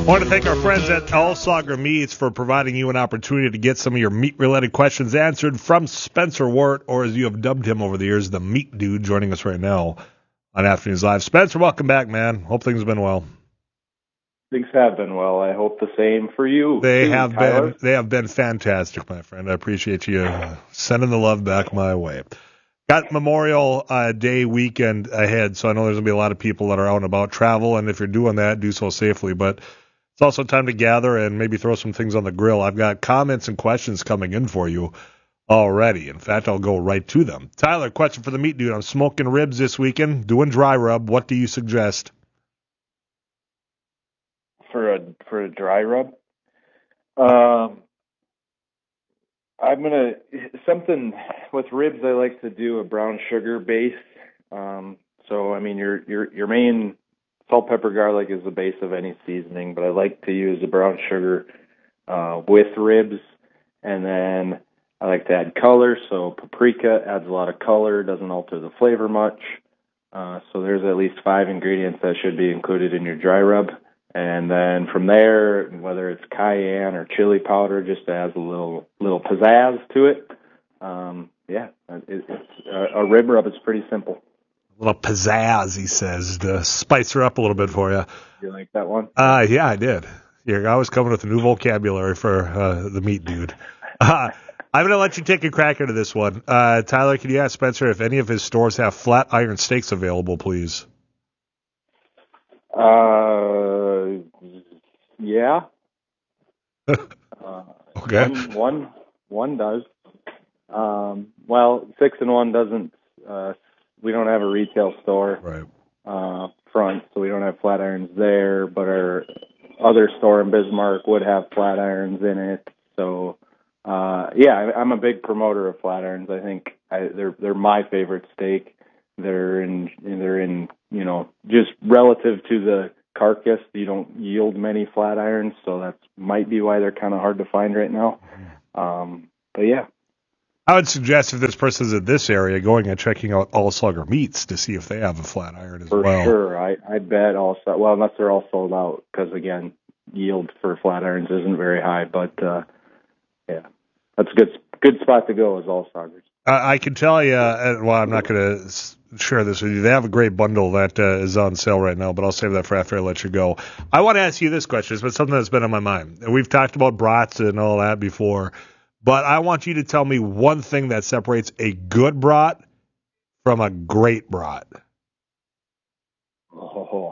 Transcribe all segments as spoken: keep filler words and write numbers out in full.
I want to thank our friends at Allsager Meats for providing you an opportunity to get some of your meat-related questions answered from Spencer Wart, or as you have dubbed him over the years, the Meat Dude, joining us right now on Afternoons Live. Spencer, welcome back, man. Hope things have been well. Things have been well. I hope the same for you. They too, have Tyler. been. They have been fantastic, my friend. I appreciate you sending the love back my way. Got Memorial uh, Day weekend ahead, so I know there's gonna be a lot of people that are out and about travel, and if you're doing that, do so safely. But it's also time to gather and maybe throw some things on the grill. I've got comments and questions coming in for you already. In fact, I'll go right to them. Tyler, question for the Meat Dude. I'm smoking ribs this weekend, doing dry rub. What do you suggest? For a for a dry rub, um, I'm gonna something with ribs. I like to do a brown sugar base. Um, so I mean, your your your main salt, pepper, garlic is the base of any seasoning, but I like to use the brown sugar uh, with ribs, and then I like to add color. So paprika adds a lot of color, doesn't alter the flavor much. Uh, so there's at least five ingredients that should be included in your dry rub. And then from there, whether it's cayenne or chili powder, just adds a little little pizzazz to it. Um, yeah, it, it's a, a rib rub is pretty simple. A little pizzazz, he says, to spice her up a little bit for you. You like that one? Uh, yeah, I did. You're always coming with a new vocabulary for uh, the Meat Dude. Uh, I'm going to let you take a crack into this one. Uh, Tyler, can you ask Spencer if any of his stores have flat iron steaks available, please? Uh, yeah. uh, okay. One, one, one does. Um, well, Six and One doesn't. Uh, we don't have a retail store right. uh, front, so we don't have flat irons there. But our other store in Bismarck would have flat irons in it. So, uh, yeah, I, I'm a big promoter of flat irons. I think I, they're they're my favorite steak. They're in they're in you know just relative to the carcass, you don't yield many flat irons, so that might be why they're kind of hard to find right now. Um, but yeah, I would suggest if this person's in this area, going and checking out Allsager Meats to see if they have a flat iron as for well. For sure, I I bet also well unless they're all sold out, because again, yield for flat irons isn't very high. But uh, yeah, that's a good good spot to go is Allsager's. I, I can tell you, uh, well, I'm not going to share this with you. They have a great bundle that uh, is on sale right now, but I'll save that for after I let you go. I want to ask you this question. It's been something that's been on my mind. We've talked about brats and all that before, but I want you to tell me one thing that separates a good brat from a great brat. Oh,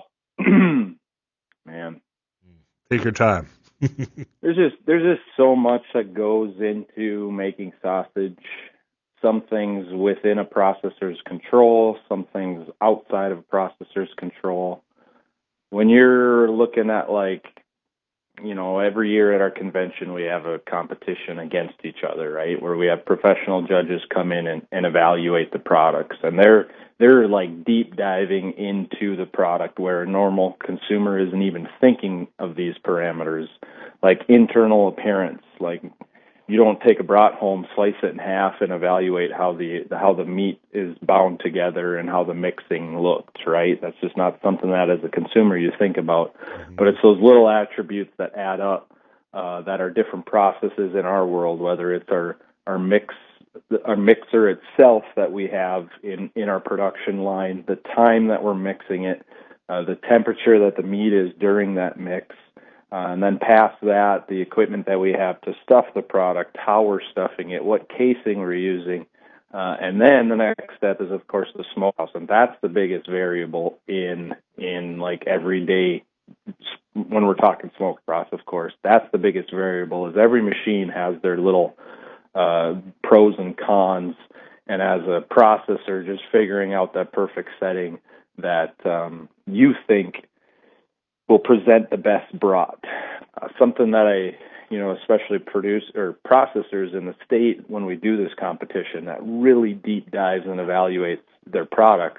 man. Take your time. there's just there's just so much that goes into making sausage. Some things within a processor's control, some things outside of a processor's control. When you're looking at, like, you know, every year at our convention we have a competition against each other, right, where we have professional judges come in and, and evaluate the products. And they're, they're like deep diving into the product where a normal consumer isn't even thinking of these parameters, like internal appearance, like you don't take a brat home, slice it in half, and evaluate how the how the meat is bound together and how the mixing looks, right? That's just not something that as a consumer you think about. Mm-hmm. But it's those little attributes that add up uh, that are different processes in our world, whether it's our, our mix, our mixer itself that we have in, in our production line, the time that we're mixing it, uh, the temperature that the meat is during that mix, Uh, and then past that, the equipment that we have to stuff the product, how we're stuffing it, what casing we're using. Uh, and then the next step is, of course, the smokehouse. And that's the biggest variable in, in like everyday, when we're talking smoke broth, of course. That's the biggest variable, is every machine has their little uh, pros and cons. And as a processor, just figuring out that perfect setting that um, you think will present the best brat. Uh, something that I, you know, especially produce or processors in the state when we do this competition that really deep dives and evaluates their products.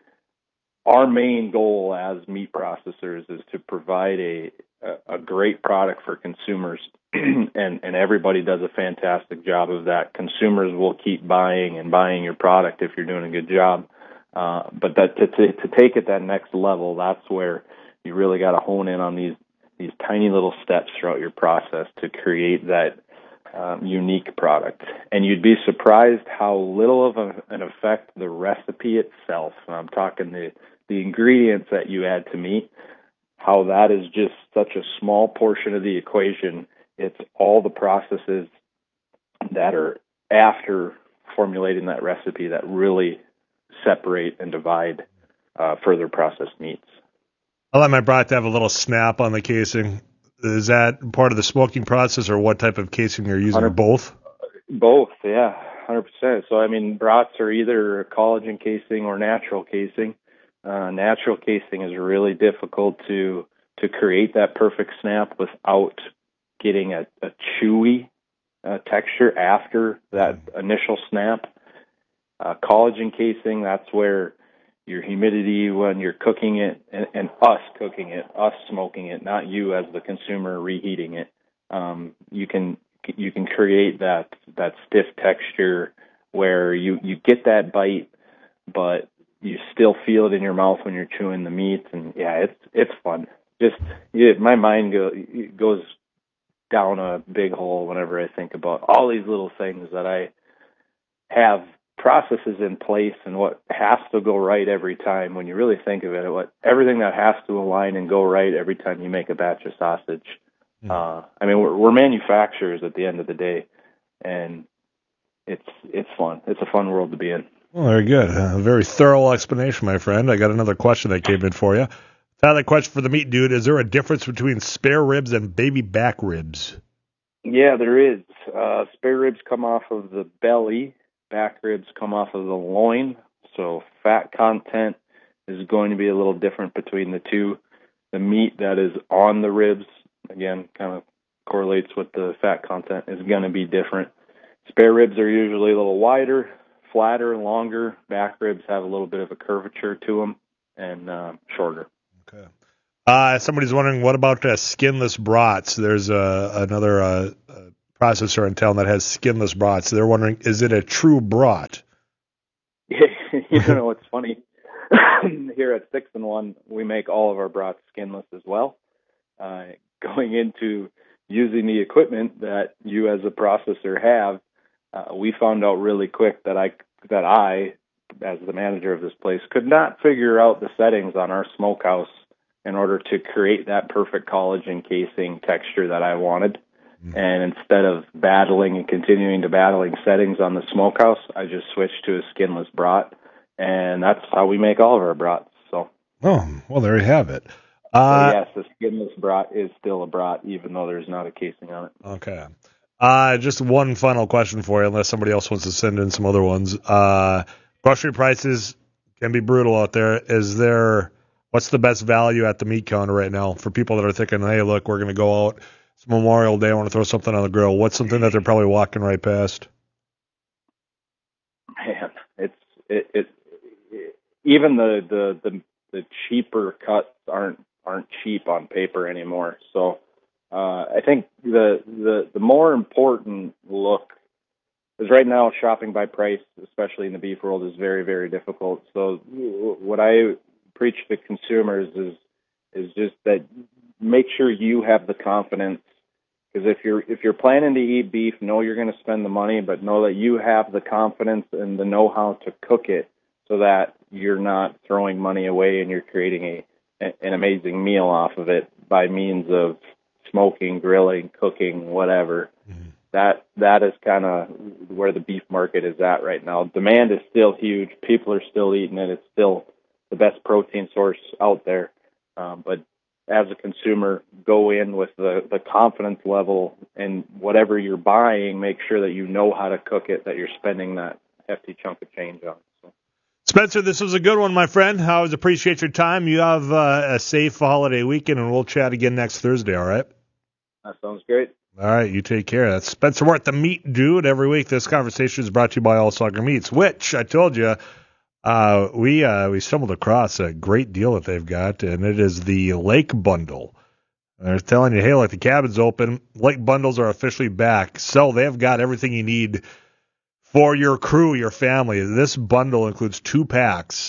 Our main goal as meat processors is to provide a a great product for consumers, and and everybody does a fantastic job of that. Consumers will keep buying and buying your product if you're doing a good job. Uh, but that to, to to take it that next level, that's where you really got to hone in on these these tiny little steps throughout your process to create that um, unique product. And you'd be surprised how little of a, an effect the recipe itself, and I'm talking the, the ingredients that you add to meat, how that is just such a small portion of the equation. It's all the processes that are after formulating that recipe that really separate and divide uh, further processed meats. I like my brat to have a little snap on the casing. Is that part of the smoking process, or what type of casing you're using? Or both? Both, yeah, one hundred percent. So, I mean, brats are either collagen casing or natural casing. Uh, natural casing is really difficult to to create that perfect snap without getting a, a chewy uh, texture after that initial snap. Uh, collagen casing, that's where your humidity when you're cooking it, and, and us cooking it, us smoking it, not you as the consumer reheating it. Um, you can you can create that that stiff texture where you, you get that bite, but you still feel it in your mouth when you're chewing the meat. And yeah, it's it's fun. Just it, my mind go, goes down a big hole whenever I think about all these little things that I have processes in place and what has to go right every time. When you really think of it, what everything that has to align and go right every time you make a batch of sausage. Mm. Uh, I mean, we're, we're manufacturers at the end of the day, and it's it's fun. It's a fun world to be in. Well, very good. A very thorough explanation, my friend. I got another question that came in for you. Another question for the meat dude. Is there a difference between spare ribs and baby back ribs? Yeah, there is. Uh, spare ribs come off of the belly. Back ribs come off of the loin. So fat content is going to be a little different between the two. The meat that is on the ribs, again, kind of correlates with the fat content, is going to be different. Spare ribs are usually a little wider, flatter, longer. Back ribs have a little bit of a curvature to them and uh, shorter. Okay. Uh, somebody's wondering, what about uh, skinless brats? There's uh, another uh, uh, processor in town that has skinless brats. They're wondering, is it a true brat? You know, it's funny. Here at Six and One, we make all of our brats skinless as well. Uh, going into using the equipment that you as a processor have, uh, we found out really quick that I that I, as the manager of this place, could not figure out the settings on our smokehouse in order to create that perfect collagen casing texture that I wanted. Mm-hmm. And instead of battling and continuing to battling settings on the smokehouse, I just switched to a skinless brat, and that's how we make all of our brats. So, oh, well, there you have it. Uh, so yes, the skinless brat is still a brat, even though there's not a casing on it. Okay. Uh, just one final question for you, unless somebody else wants to send in some other ones. Uh, grocery prices can be brutal out there. Is there, what's the best value at the meat counter right now for people that are thinking, hey, look, we're going to go out, it's Memorial Day, I want to throw something on the grill? What's something that they're probably walking right past? Man, it's it, it, it even the, the the the cheaper cuts aren't aren't cheap on paper anymore. So uh, I think the the the more important look is right now shopping by price, especially in the beef world, is very very difficult. So what I preach to consumers is is just that make sure you have the confidence. Because if you're if you're planning to eat beef, know you're going to spend the money, but know that you have the confidence and the know-how to cook it, so that you're not throwing money away and you're creating a an amazing meal off of it by means of smoking, grilling, cooking, whatever. Mm-hmm. That that is kind of where the beef market is at right now. Demand is still huge. People are still eating it. It's still the best protein source out there, um, but as a consumer, go in with the, the confidence level, and whatever you're buying, make sure that you know how to cook it, that you're spending that hefty chunk of change on. So. Spencer, this was a good one, my friend. I always appreciate your time. You have uh, a safe holiday weekend, and we'll chat again next Thursday, all right? That sounds great. All right, you take care. That's Spencer Worth, the Meat Dude. Every week, this conversation is brought to you by All Sauger Meats, which I told you, Uh, we uh, we stumbled across a great deal that they've got, and it is the Lake Bundle. They're telling you, hey, like the cabin's open, Lake Bundles are officially back. So they've got everything you need for your crew, your family. This bundle includes two packs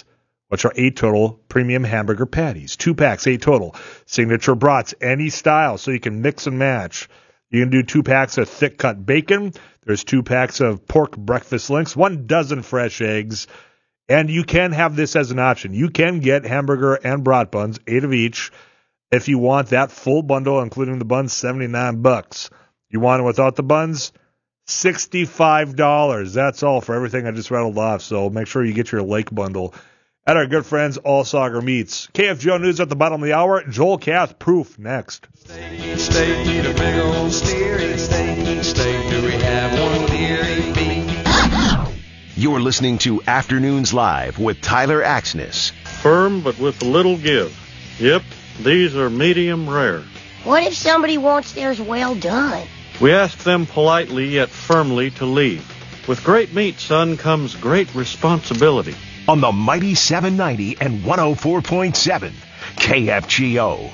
which are eight total premium hamburger patties. Two packs, eight total. Signature brats, any style, so you can mix and match. You can do two packs of thick-cut bacon. There's two packs of pork breakfast links, one dozen fresh eggs. And you can have this as an option. You can get hamburger and brat buns, eight of each. If you want that full bundle, including the buns, seventy-nine bucks. You want it without the buns, sixty-five dollars. That's all for everything I just rattled off. So make sure you get your Lake bundle at our good friends Allsager Meats. K F G O News at the bottom of the hour. Joel Kath, Proof, next. Stay, stay, need a big old steer. Stay, stay, do we have one dear beef? You're listening to Afternoons Live with Tyler Axness. Firm but with little give. Yep, these are medium rare. What if somebody wants theirs well done? We ask them politely yet firmly to leave. With great meat, son, comes great responsibility. On the mighty seven ninety and one oh four point seven K F G O.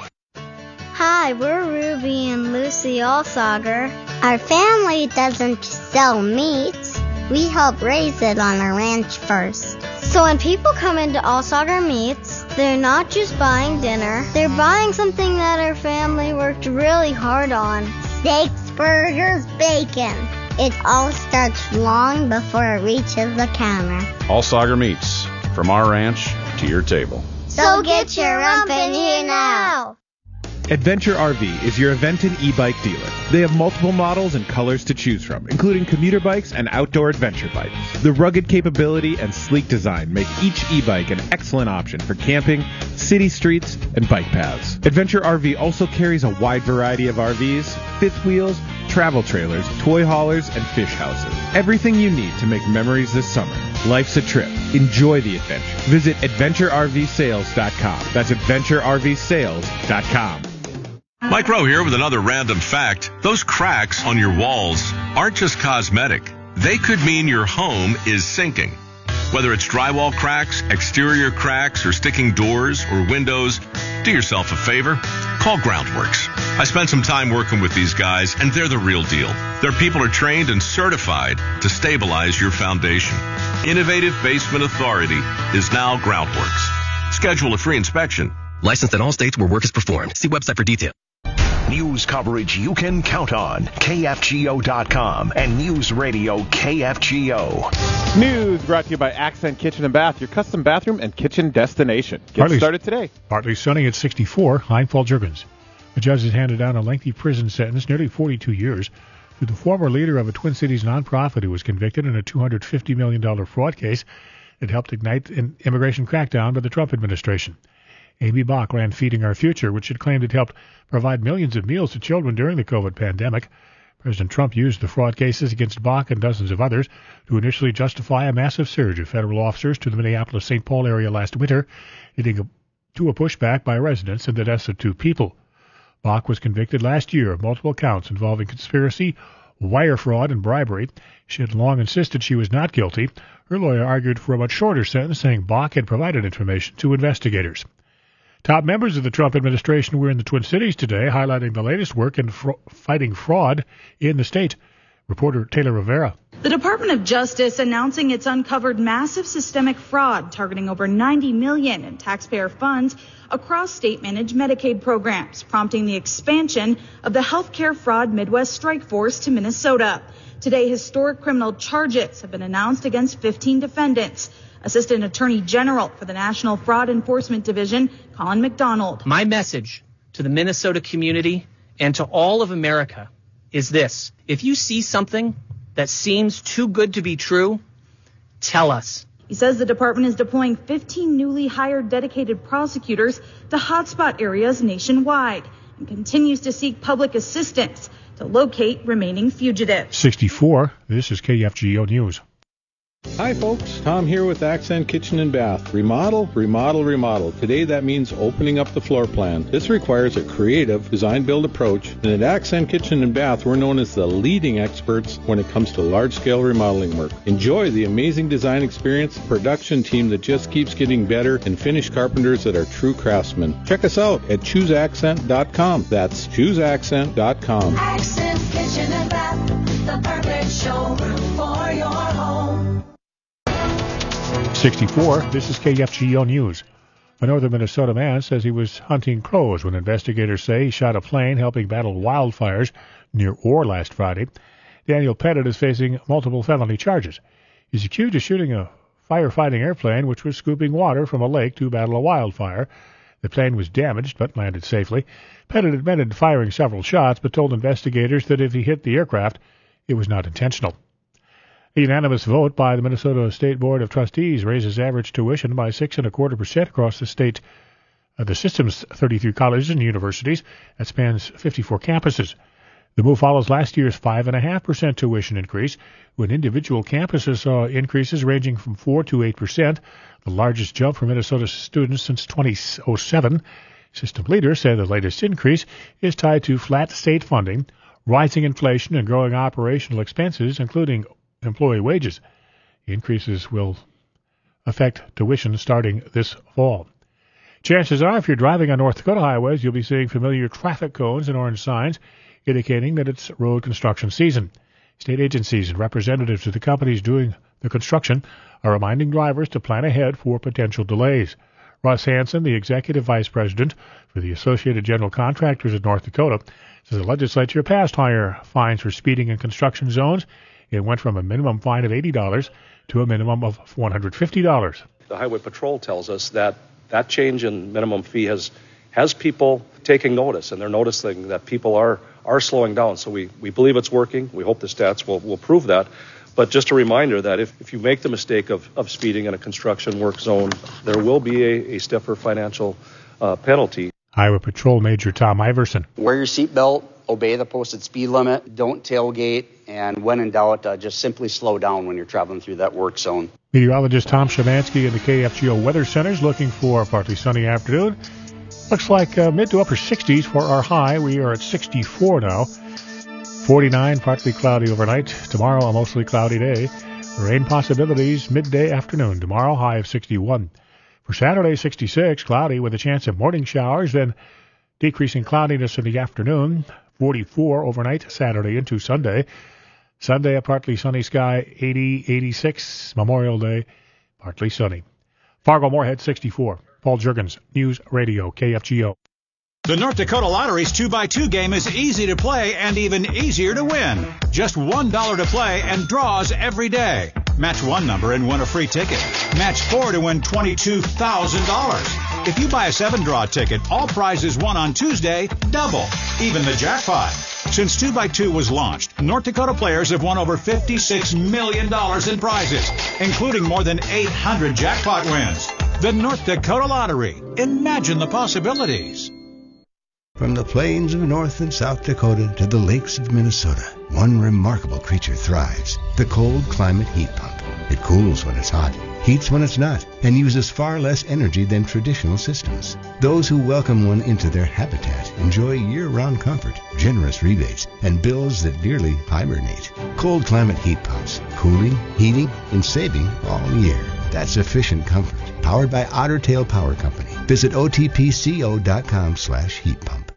Hi, we're Ruby and Lucy Allsager. Our family doesn't sell meat. We help raise it on our ranch first. So when people come into Allsager Meats, they're not just buying dinner. They're buying something that our family worked really hard on. Steaks, burgers, bacon. It all starts long before it reaches the counter. Allsager Meats, from our ranch to your table. So get your rump in here now. Adventure R V is your Aventon e-bike dealer. They have multiple models and colors to choose from, including commuter bikes and outdoor adventure bikes. The rugged capability and sleek design make each e-bike an excellent option for camping, city streets, and bike paths. Adventure R V also carries a wide variety of R Vs, fifth wheels, travel trailers, toy haulers, and fish houses. Everything you need to make memories this summer. Life's a trip. Enjoy the adventure. Visit adventure r v sales dot com. That's adventure r v sales dot com. Mike Rowe here with another random fact. Those cracks on your walls aren't just cosmetic. They could mean your home is sinking. Whether it's drywall cracks, exterior cracks, or sticking doors or windows, do yourself a favor. Call Groundworks. I spent some time working with these guys, and they're the real deal. Their people are trained and certified to stabilize your foundation. Innovative Basement Authority is now Groundworks. Schedule a free inspection. Licensed in all states where work is performed. See website for details. News coverage you can count on. K F G O dot com and News Radio K F G O. News brought to you by Accent Kitchen and Bath, your custom bathroom and kitchen destination. Get partly, started today. Partly sunny at sixty-four. I'm Paul Jurgens. The judge has handed down a lengthy prison sentence, nearly forty-two years, to the former leader of a Twin Cities nonprofit who was convicted in a two hundred fifty million dollars fraud case that helped ignite an immigration crackdown by the Trump administration. Amy Bach ran Feeding Our Future, which it claimed it helped provide millions of meals to children during the COVID pandemic. President Trump used the fraud cases against Bach and dozens of others to initially justify a massive surge of federal officers to the Minneapolis-Saint Paul area last winter, leading a, to a pushback by residents and the deaths of two people. Bach was convicted last year of multiple counts involving conspiracy, wire fraud, and bribery. She had long insisted she was not guilty. Her lawyer argued for a much shorter sentence, saying Bach had provided information to investigators. Top members of the Trump administration were in the Twin Cities today, highlighting the latest work in fr- fighting fraud in the state. Reporter Taylor Rivera. The Department of Justice announcing it's uncovered massive systemic fraud targeting over ninety million dollars in taxpayer funds across state-managed Medicaid programs, prompting the expansion of the healthcare fraud Midwest Strike Force to Minnesota. Today, historic criminal charges have been announced against fifteen defendants. Assistant Attorney General for the National Fraud Enforcement Division, Colin McDonald. My message to the Minnesota community and to all of America is this. If you see something that seems too good to be true, tell us. He says the department is deploying fifteen newly hired dedicated prosecutors to hotspot areas nationwide and continues to seek public assistance to locate remaining fugitives. sixty-four. This is K F G O News. Hi folks, Tom here with Accent Kitchen and Bath. Remodel, remodel, remodel. Today that means opening up the floor plan. This requires a creative design-build approach, and at Accent Kitchen and Bath we're known as the leading experts when it comes to large-scale remodeling work. Enjoy the amazing design experience, production team that just keeps getting better, and finished carpenters that are true craftsmen. Check us out at choose accent dot com. That's choose accent dot com. Accent Kitchen and Bath, the perfect showroom for your home. sixty-four, this is K F G O News. A northern Minnesota man says he was hunting crows when investigators say he shot a plane helping battle wildfires near Orr last Friday. Daniel Pettit is facing multiple felony charges. He's accused of shooting a firefighting airplane which was scooping water from a lake to battle a wildfire. The plane was damaged but landed safely. Pettit admitted firing several shots but told investigators that if he hit the aircraft, it was not intentional. A unanimous vote by the Minnesota State Board of Trustees raises average tuition by six and a quarter percent across the state. Uh, the system's thirty-three colleges and universities that spans fifty-four campuses. The move follows last year's five and a half percent tuition increase, when individual campuses saw increases ranging from four to eight percent, the largest jump for Minnesota students since twenty oh seven. System leaders say the latest increase is tied to flat state funding, rising inflation, and growing operational expenses, including employee wages. The increases will affect tuition starting this fall. Chances are, if you're driving on North Dakota highways, you'll be seeing familiar traffic cones and orange signs indicating that it's road construction season. State agencies and representatives of the companies doing the construction are reminding drivers to plan ahead for potential delays. Russ Hansen, the executive vice president for the Associated General Contractors of North Dakota, says the legislature passed higher fines for speeding in construction zones. It went from a minimum fine of eighty dollars to a minimum of one hundred fifty dollars. The Highway Patrol tells us that that change in minimum fee has has people taking notice, and they're noticing that people are, are slowing down. So we, we believe it's working. We hope the stats will, will prove that. But just a reminder that if, if you make the mistake of, of speeding in a construction work zone, there will be a, a stiffer financial uh, penalty. Highway Patrol Major Tom Iverson. Wear your seatbelt, obey the posted speed limit, don't tailgate, and when in doubt, uh, just simply slow down when you're traveling through that work zone. Meteorologist Tom Shemansky in the K F G O Weather Center is looking for a partly sunny afternoon. Looks like uh, mid to upper sixties for our high. We are at sixty-four now. forty-nine, partly cloudy overnight. Tomorrow, a mostly cloudy day. Rain possibilities midday afternoon. Tomorrow, high of sixty-one. For Saturday, sixty-six, cloudy with a chance of morning showers, then decreasing cloudiness in the afternoon. forty-four overnight, Saturday into Sunday. Sunday, a partly sunny sky, eighty, eighty-six. Memorial Day, partly sunny. Fargo-Moorhead, sixty-four. Paul Juergens, News Radio, K F G O. The North Dakota Lottery's two by two game is easy to play and even easier to win. Just one dollar to play and draws every day. Match one number and win a free ticket. Match four to win twenty-two thousand dollars. If you buy a seven-draw ticket, all prizes won on Tuesday double, even the jackpot. Since two by two was launched, North Dakota players have won over fifty-six million dollars in prizes, including more than eight hundred jackpot wins. The North Dakota Lottery. Imagine the possibilities. From the plains of North and South Dakota to the lakes of Minnesota, one remarkable creature thrives, the cold climate heat pump. It cools when it's hot, heats when it's not, and uses far less energy than traditional systems. Those who welcome one into their habitat enjoy year-round comfort, generous rebates, and bills that nearly hibernate. Cold climate heat pumps, cooling, heating, and saving all year. That's efficient comfort. Powered by Otter Tail Power Company. Visit O T P C O dot com slash heat pump.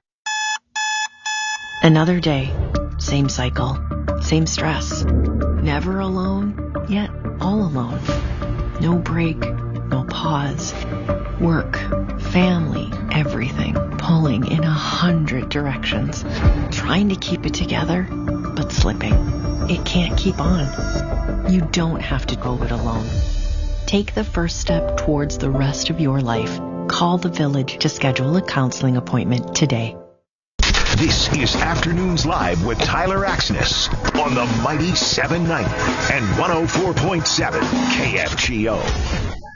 Another day, same cycle, same stress. Never alone, yet all alone. No break, no pause. Work, family, everything pulling in a hundred directions. Trying to keep it together, but slipping. It can't keep on. You don't have to go it alone. Take the first step towards the rest of your life. Call the Village to schedule a counseling appointment today. This is Afternoons Live with Tyler Axness on the mighty seven ninety and one oh four point seven K F G O.